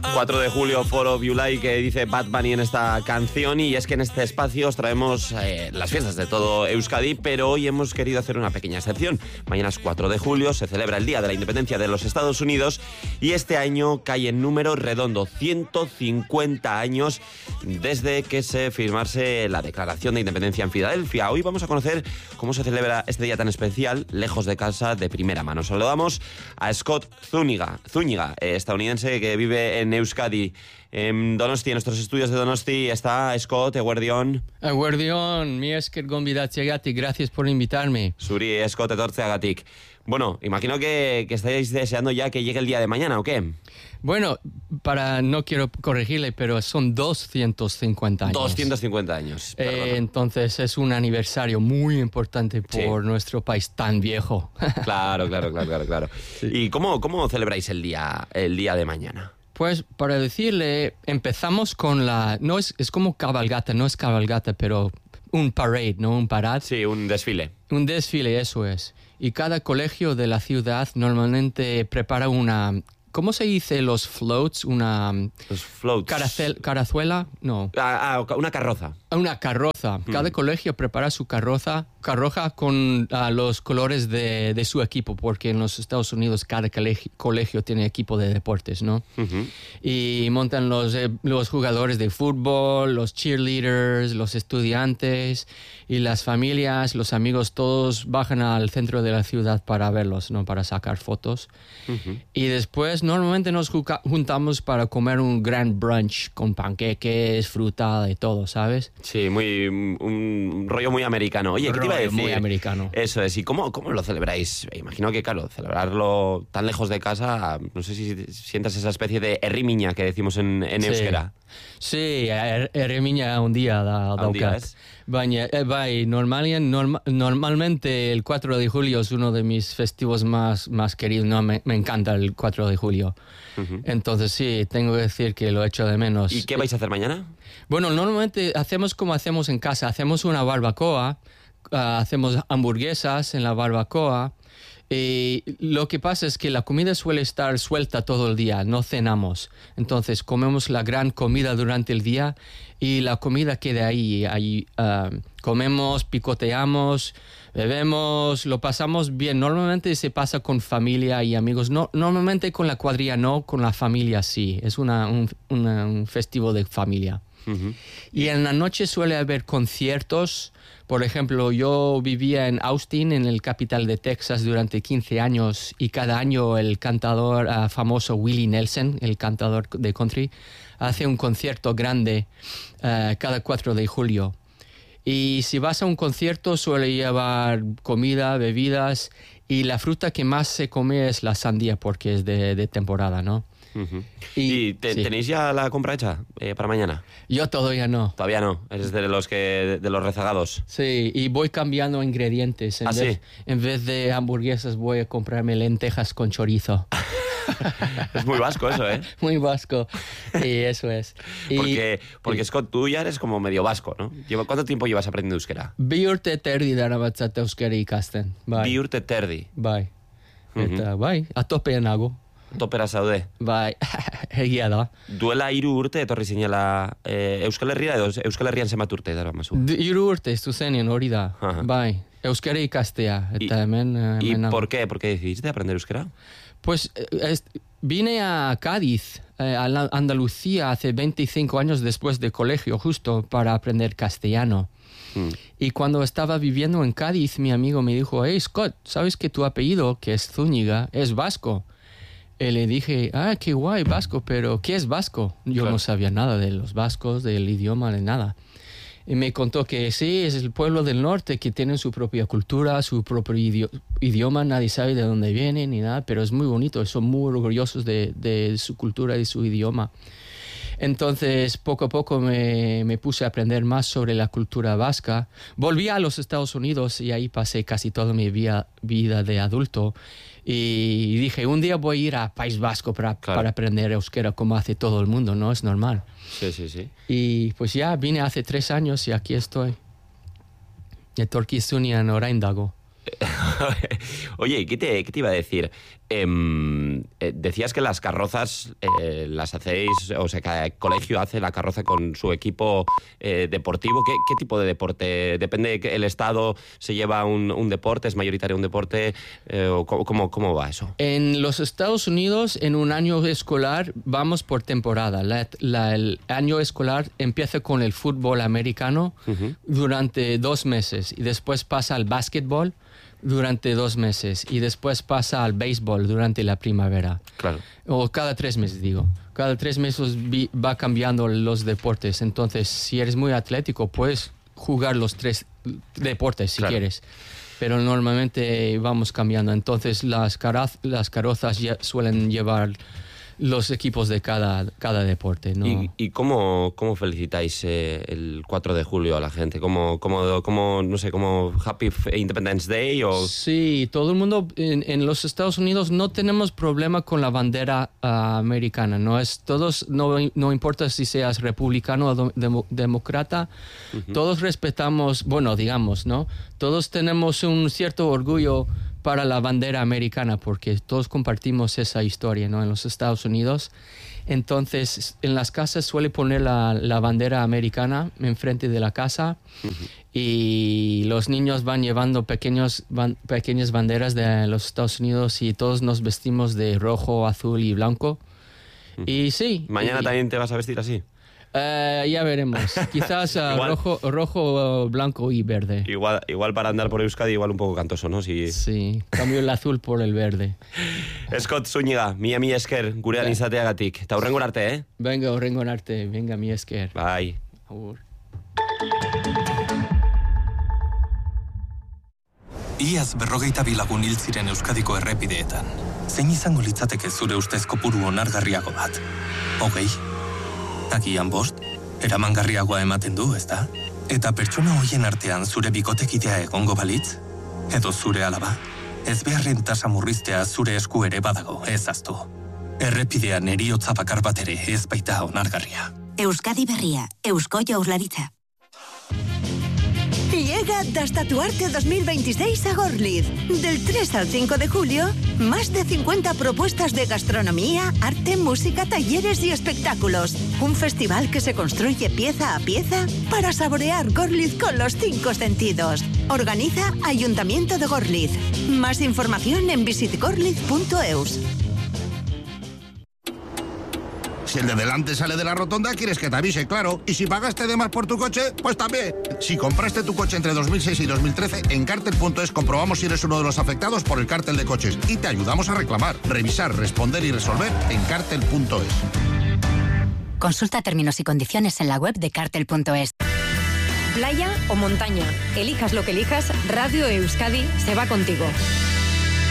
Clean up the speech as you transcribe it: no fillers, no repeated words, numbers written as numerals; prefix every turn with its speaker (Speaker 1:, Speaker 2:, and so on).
Speaker 1: 4 de julio, For of July, que dice Bad Bunny en esta canción. Y es que en este espacio os traemos las fiestas de todo Euskadi, pero hoy hemos querido hacer una pequeña excepción. Mañana es 4 de julio, se celebra el Día de la Independencia de los Estados Unidos y este año cae en número redondo, 150 años desde que se firmase la Declaración de Independencia en Filadelfia. Hoy vamos a conocer cómo se celebra este día tan especial, lejos de casa, de primera mano. Saludamos a Scott Zúñiga, estadounidense que vive en Euskadi. En Donosti, en nuestros estudios de Donosti, está Scott, eguerdion.
Speaker 2: Eguerdion, mi esker gonbidatzeagatik, gracias por invitarme.
Speaker 1: Zuri, Scott, etortzeagatik. Bueno, imagino que estáis deseando ya que llegue el día de mañana, ¿o qué?
Speaker 2: Bueno, no quiero corregirle, pero son 250 años.
Speaker 1: 250 años,
Speaker 2: entonces es un aniversario muy importante por nuestro país tan viejo.
Speaker 1: Claro. Sí. ¿Y cómo celebráis el día de mañana?
Speaker 2: Pues para decirle, empezamos con no es como cabalgata, no es cabalgata, pero un parade, ¿no? Un parade.
Speaker 1: Sí, un desfile.
Speaker 2: Un desfile, eso es. Y cada colegio de la ciudad normalmente prepara una... ¿Cómo se dice los floats?
Speaker 1: Los floats.
Speaker 2: ¿Carazuela? No.
Speaker 1: Una carroza.
Speaker 2: Una carroza. Cada colegio prepara su carroza con los colores de su equipo, porque en los Estados Unidos cada colegio tiene equipo de deportes, ¿no? Uh-huh. Y montan los jugadores de fútbol, los cheerleaders, los estudiantes y las familias, los amigos, todos bajan al centro de la ciudad para verlos, ¿no? Para sacar fotos. Uh-huh. Y después normalmente nos juntamos para comer un gran brunch con panqueques, fruta, de todo, ¿sabes?
Speaker 1: Sí, un rollo muy americano. Oye, ¿qué te iba a decir?
Speaker 2: Muy americano.
Speaker 1: Eso es. ¿Y cómo lo celebráis? Imagino que, claro, celebrarlo tan lejos de casa, no sé si sientas esa especie de herrimiña que decimos en euskera.
Speaker 2: Sí, herrimiña un día daukat. Normalmente el 4 de julio es uno de mis festivos más queridos. No, me encanta el 4 de julio. Uh-huh. Entonces sí, tengo que decir que lo echo de menos.
Speaker 1: ¿Y qué vais a hacer mañana?
Speaker 2: Bueno, normalmente hacemos como hacemos en casa. Hacemos una barbacoa, hacemos hamburguesas en la barbacoa. Y lo que pasa es que la comida suele estar suelta todo el día, no cenamos. Entonces comemos la gran comida durante el día y la comida queda ahí. Comemos, picoteamos, bebemos, lo pasamos bien. Normalmente se pasa con familia y amigos. No, normalmente con la cuadrilla no, con la familia sí. Es un festivo de familia. Uh-huh. Y en la noche suele haber conciertos. Por ejemplo, yo vivía en Austin, en el capital de Texas, durante 15 años y cada año el cantador famoso Willie Nelson, el cantador de country, hace un concierto grande cada 4 de julio. Y si vas a un concierto suele llevar comida, bebidas y la fruta que más se come es la sandía porque es de temporada, ¿no?
Speaker 1: Uh-huh. ¿Y tenéis ya la compra hecha para mañana?
Speaker 2: Yo todavía no.
Speaker 1: Todavía no, eres de los rezagados.
Speaker 2: Sí, y voy cambiando ingredientes. En vez de hamburguesas voy a comprarme lentejas con chorizo.
Speaker 1: Es muy vasco eso, ¿eh?
Speaker 2: Muy vasco, y eso es.
Speaker 1: Porque Scott, tú ya eres como medio vasco, ¿no? ¿Cuánto tiempo llevas aprendiendo euskera?
Speaker 2: Bi urte terdi daramatzat euskera ikasten.
Speaker 1: Bi urte terdi.
Speaker 2: Bai. Eta bai, atopean nago.
Speaker 1: Topera zaude.
Speaker 2: Bai, egia da.
Speaker 1: Duela 3 urte etorri zinela Euskal Herria edo Euskal Herrian zenbat urte daramazu?
Speaker 2: 3 urte zuzenean hori da. Bai, euskera ikastea. Eta hemen
Speaker 1: ¿Y por qué? ¿Por qué decidiste aprender euskera?
Speaker 2: Pues vine a Cádiz, a Andalucía, hace 25 años después de colegio, justo para aprender castellano. Y cuando estaba viviendo en Cádiz, mi amigo me dijo, hey Scott, ¿sabes que tu apellido, que es Zúñiga, es vasco? Y le dije, qué guay, vasco, pero ¿qué es vasco? Yo no sabía nada de los vascos, del idioma, de nada. Y me contó que sí, es el pueblo del norte que tiene su propia cultura, su propio idioma, nadie sabe de dónde viene ni nada, pero es muy bonito, son muy orgullosos de su cultura y su idioma. Entonces, poco a poco me puse a aprender más sobre la cultura vasca. Volví a los Estados Unidos y ahí pasé casi toda mi vida de adulto. Y dije, un día voy a ir a País Vasco para aprender euskera como hace todo el mundo, ¿no? Es normal.
Speaker 1: Sí.
Speaker 2: Y pues ya vine hace 3 años y aquí estoy. Etorkizunean orain dago.
Speaker 1: Oye, ¿qué te iba a decir? Decías que las carrozas las hacéis, o sea, cada colegio hace la carroza con su equipo deportivo. ¿Qué tipo de deporte? ¿Depende el estado se lleva un deporte? ¿Es mayoritario un deporte? ¿Cómo va eso?
Speaker 2: En los Estados Unidos, en un año escolar, vamos por temporada. El año escolar empieza con el fútbol americano durante 2 meses y después pasa al básquetbol durante 2 meses y después pasa al béisbol durante la primavera.
Speaker 1: Claro.
Speaker 2: O cada 3 meses, digo. Cada 3 meses va cambiando los deportes. Entonces, si eres muy atlético, puedes jugar los 3 deportes si quieres. Pero normalmente vamos cambiando. Entonces, las carrozas suelen llevar los equipos de cada deporte, ¿no?
Speaker 1: ¿Y cómo felicitáis el 4 de julio a la gente? ¿Cómo no sé, como Happy Independence Day? O...
Speaker 2: Sí, todo el mundo en los Estados Unidos no tenemos problema con la bandera americana. No importa si seas republicano o demócrata, todos respetamos, bueno, digamos, ¿no? Todos tenemos un cierto orgullo para la bandera americana, porque todos compartimos esa historia, ¿no? En los Estados Unidos. Entonces, en las casas suele poner la bandera americana enfrente de la casa y los niños van llevando pequeñas banderas de los Estados Unidos y todos nos vestimos de rojo, azul y blanco. Y sí.
Speaker 1: ¿Mañana también te vas a vestir así?
Speaker 2: Ya veremos. Quizás rojo, blanco y verde.
Speaker 1: Igual para andar por Euskadi, igual un poco cantoso, ¿no?
Speaker 2: Sí, cambio el azul por el verde.
Speaker 1: Scott Zúñiga, mi esker, gurean izateagatik. Eta hurrengora arte,
Speaker 2: Venga, hurrengora arte. Venga, mi esker.
Speaker 1: Bai.
Speaker 2: Agur.
Speaker 3: Iaz 42 lagun hil ziren Euskadiko errepideetan. Zein izango litzateke zure ustez kopuru onargarriago bat? 20? Agian 5? Eramangarriagoa ematen du, ezta? Eta pertsona hoien artean zure bikotekidea egongo balitz? Edo zure alaba? Ez beharren tasa murriztea zure esku ere badago, ez aztu. Errepidean heriotza bakar bat ere ez baita onargarria.
Speaker 4: Euskadi Berria, Eusko Jaurlaritza. Llega Dastatuarte 2026 a Gorliz. Del 3 al 5 de julio, más de 50 propuestas de gastronomía, arte, música, talleres y espectáculos. Un festival que se construye pieza a pieza para saborear Gorliz con los 5 sentidos. Organiza Ayuntamiento de Gorliz. Más información en visitgorliz.eus.
Speaker 5: Si el de delante sale de la rotonda, quieres que te avise, claro. Y si pagaste de más por tu coche, pues también. Si compraste tu coche entre 2006 y 2013, en Cartel.es comprobamos si eres uno de los afectados por el cártel de coches y te ayudamos a reclamar, revisar, responder y resolver en Cartel.es.
Speaker 6: Consulta términos y condiciones en la web de Cartel.es.
Speaker 7: Playa o montaña, elijas lo que elijas, Radio Euskadi se va contigo.